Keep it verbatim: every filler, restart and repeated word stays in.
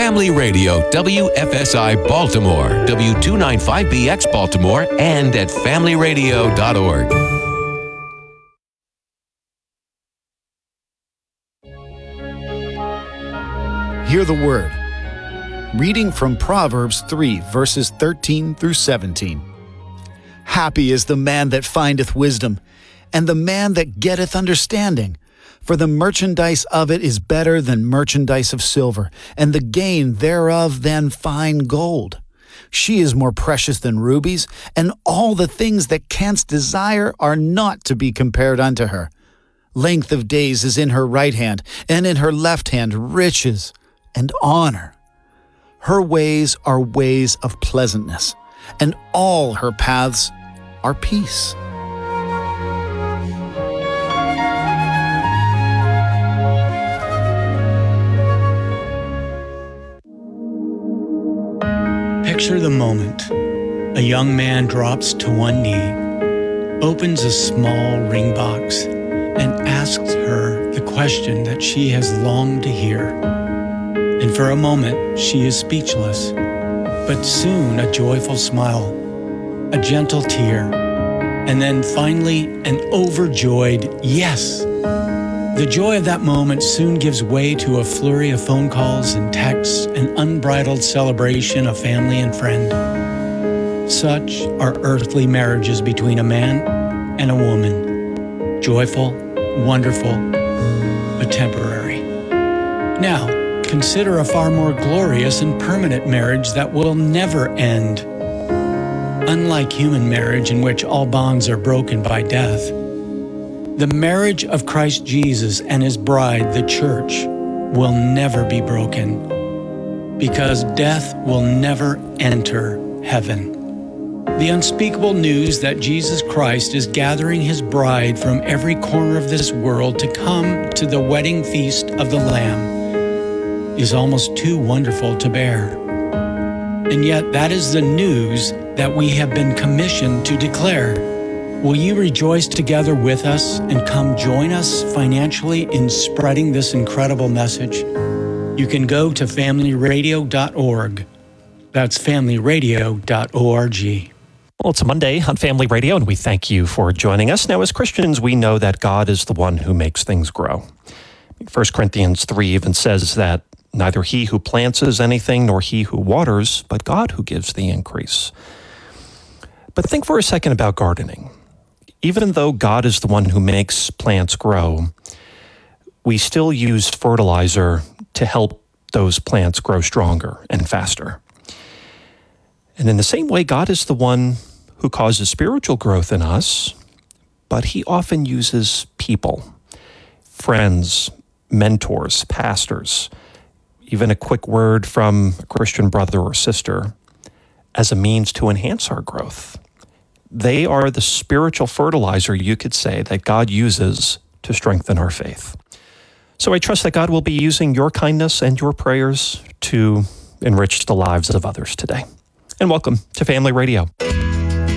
Family Radio, W F S I Baltimore, W two ninety-five B X Baltimore, and at family radio dot org. Hear the word. Reading from Proverbs three, verses thirteen through seventeen. Happy is the man that findeth wisdom, and the man that getteth understanding. For the merchandise of it is better than merchandise of silver, and the gain thereof than fine gold. She is more precious than rubies, and all the things that canst desire are not to be compared unto her. Length of days is in her right hand, and in her left hand riches and honor. Her ways are ways of pleasantness, and all her paths are peace. Picture the moment. A young man drops to one knee, opens a small ring box, and asks her the question that she has longed to hear. And for a moment, she is speechless. But soon a joyful smile, a gentle tear, and then finally an overjoyed yes. The joy of that moment soon gives way to a flurry of phone calls and texts, an unbridled celebration of family and friend. Such are earthly marriages between a man and a woman. Joyful, wonderful, but temporary. Now, consider a far more glorious and permanent marriage that will never end. Unlike human marriage, in which all bonds are broken by death, the marriage of Christ Jesus and His bride, the church, will never be broken, because death will never enter heaven. The unspeakable news that Jesus Christ is gathering His bride from every corner of this world to come to the wedding feast of the Lamb is almost too wonderful to bear. And yet that is the news that we have been commissioned to declare. Will you rejoice together with us and come join us financially in spreading this incredible message? You can go to family radio dot org. That's family radio dot org. Well, it's a Monday on Family Radio, and we thank you for joining us. Now, as Christians, we know that God is the one who makes things grow. First Corinthians three even says that neither he who plants anything nor he who waters, but God who gives the increase. But think for a second about gardening. Even though God is the one who makes plants grow, we still use fertilizer to help those plants grow stronger and faster. And in the same way, God is the one who causes spiritual growth in us, but He often uses people, friends, mentors, pastors, even a quick word from a Christian brother or sister as a means to enhance our growth. They are the spiritual fertilizer, you could say, that God uses to strengthen our faith. So I trust that God will be using your kindness and your prayers to enrich the lives of others today. And welcome to Family Radio.